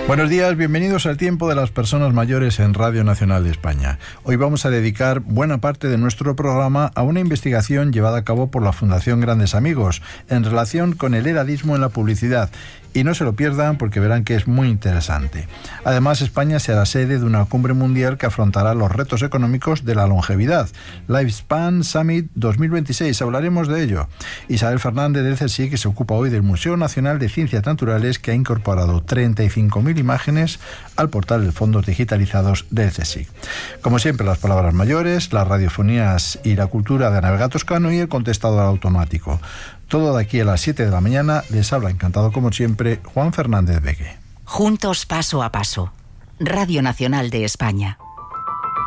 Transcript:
Buenos días, bienvenidos al Tiempo de las Personas Mayores en Radio Nacional de España. Hoy vamos a dedicar buena parte de nuestro programa a una investigación llevada a cabo por la Fundación Grandes Amigos en relación con el edadismo en la publicidad. Y no se lo pierdan porque verán que es muy interesante. Además, España será sede de una cumbre mundial que afrontará los retos económicos de la longevidad. Lifespan Summit 2026, hablaremos de ello. Isabel Fernández del CSIC, que se ocupa hoy del Museo Nacional de Ciencias Naturales, que ha incorporado 35.000 imágenes al portal de fondos digitalizados del CSIC. Como siempre, las palabras mayores, las radiofonías y la cultura de Ana Vega Toscano y el contestador automático. Todo de aquí a las 7 de la mañana. Les habla, encantado como siempre, Juan Fernández Begue. Juntos paso a paso. Radio Nacional de España.